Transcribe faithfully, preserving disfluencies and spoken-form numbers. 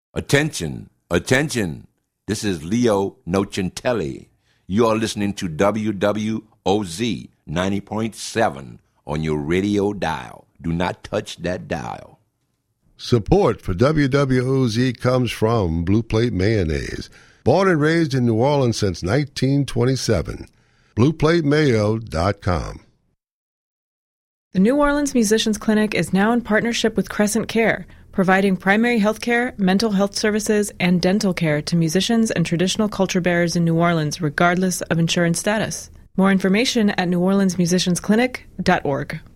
Attention, attention. This is Leo Nocentelli. You are listening to W W O Z ninety point seven on your radio dial. Do not touch that dial. Support for W W O Z comes from Blue Plate Mayonnaise. Born and raised in New Orleans since nineteen twenty-seven. blue plate mayo dot com. The New Orleans Musicians Clinic is now in partnership with Crescent Care, providing primary health care, mental health services, and dental care to musicians and traditional culture bearers in New Orleans, regardless of insurance status. More information at new orleans musicians clinic dot org.